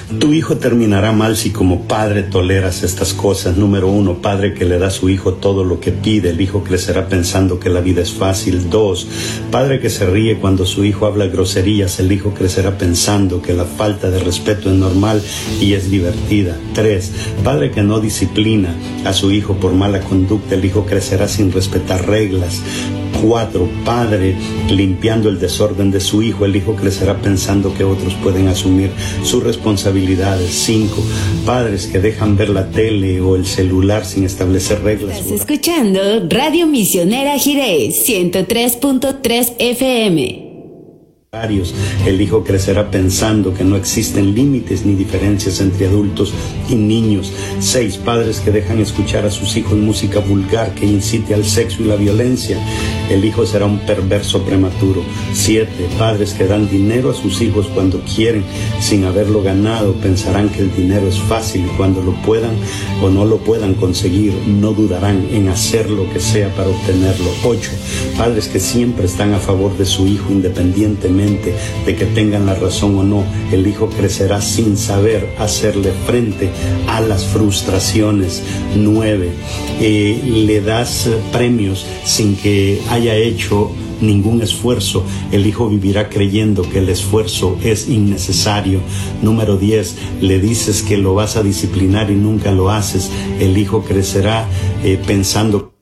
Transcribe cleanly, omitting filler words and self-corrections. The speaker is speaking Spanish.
Tu hijo terminará mal si como padre toleras estas cosas. Número 1, padre que le da a su hijo todo lo que pide. El hijo crecerá pensando que la vida es fácil. 2, padre que se ríe cuando su hijo habla groserías. El hijo crecerá pensando que la falta de respeto es normal y es divertida. 3, padre que no disciplina a su hijo por mala conducta. El hijo crecerá sin respetar reglas. 4, padre limpiando el desorden de su hijo. El hijo crecerá pensando que otros pueden asumir sus responsabilidades. 5, padres que dejan ver la tele o el celular sin establecer reglas. Estás escuchando Radio Misionera Jiré 103.3 FM. El hijo crecerá pensando que no existen límites ni diferencias entre adultos y niños. 6, padres que dejan escuchar a sus hijos música vulgar que incite al sexo y la violencia. El hijo será un perverso prematuro. 7, padres que dan dinero a sus hijos cuando quieren sin haberlo ganado. Pensarán que el dinero es fácil y cuando lo puedan o no lo puedan conseguir, no dudarán en hacer lo que sea para obtenerlo. 8, padres que siempre están a favor de su hijo independientemente de que tengan la razón o no. El hijo crecerá sin saber hacerle frente a las frustraciones. 9, le das premios sin que haya hecho ningún esfuerzo. El hijo vivirá creyendo que el esfuerzo es innecesario. Número 10, le dices que lo vas a disciplinar y nunca lo haces. El hijo crecerá pensando